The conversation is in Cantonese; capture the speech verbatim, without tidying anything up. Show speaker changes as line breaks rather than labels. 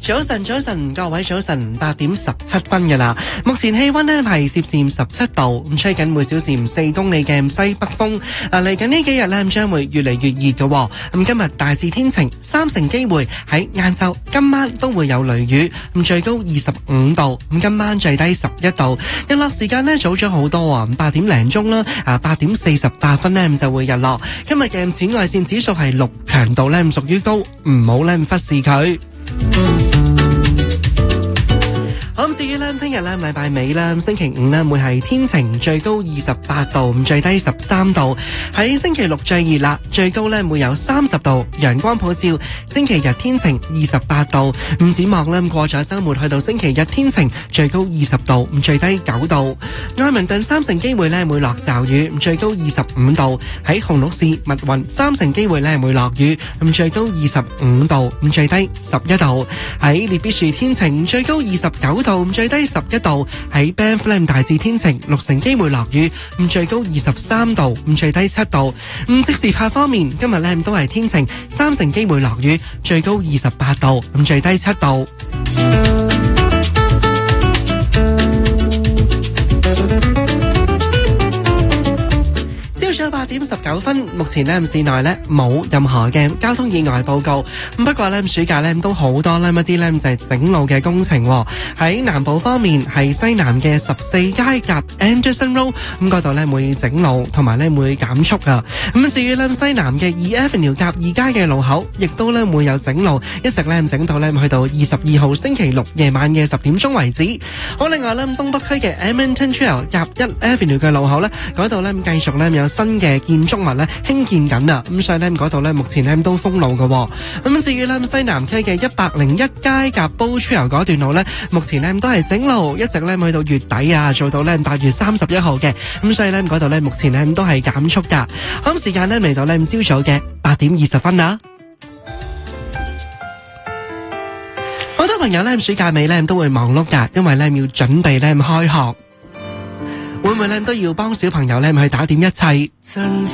早晨，早晨，各位早晨，八點十七分嘅啦。目前氣溫呢係攝氏十七度，咁吹緊每小時四公里嘅西北風。嗱，嚟緊呢幾日呢將會越嚟越熱嘅。咁今日大致天晴，三成機會喺晏晝、今晚都會有雷雨。咁最高二十五度，咁今晚最低十一度。日落時間呢早咗好多啊，八點零鐘啦，啊八點四十八分呢就會日落。今日嘅紫外線指數係六，強度呢屬於高，唔好呢忽視佢。好，至於咧，聽日咧禮拜尾啦，星期五咧會係天晴，最高二十八度，最低十三度。喺星期六最熱啦，最高咧會有三十度，陽光普照。星期日天晴，二十八度。咁展望咧，過咗週末去到星期日天晴，最高二十度，最低九度。愛民頓三成機會咧會落驟雨，最高二十五度。喺紅綠市密雲三成機會咧會落雨，咁最高二十五度，咁最低十一度。喺列必樹天晴，最高二十九度，最低十一度。喺 Banff 大致天晴，六成機會落雨，咁最高二十三度，咁最低七度。咁即時拍方面，今日咧都係天晴，三成機會落雨，最高二十八度，咁最低七度。早八點十九分，目前呢市內呢冇任何嘅交通意外報告。咁不過呢暑假呢都好多呢一啲呢就係整路嘅工程。喺南部方面，係西南嘅十四街夾 Anderson Road， 咁嗰度呢會整路，同埋呢會減速啊。咁至於呢西南嘅二 Avenue 夾二街嘅路口，亦都呢會有整路，一直呢整到呢去到二十二號星期六夜晚嘅十點鐘為止。好，另外呢東北區嘅 Edmonton Trail 夾一 Avenue 嘅路口呢，嗰度呢繼續呢有新嘅建築物咧興建緊啊，咁所以咧嗰度咧目前咧都封路嘅。咁至於咧西南區嘅一百零一街夾 Bow Trail 嗰段路咧，目前咧都係整路，一直咧去到月底啊，做到咧八月三十一號嘅。咁所以咧嗰度咧目前咧都係減速噶。咁時間咧嚟到咧朝早嘅八點二十分啦。好多朋友咧暑假尾咧都會忙碌噶，因為咧要準備咧開學。會唔會咧都要幫小朋友咧去打點一切？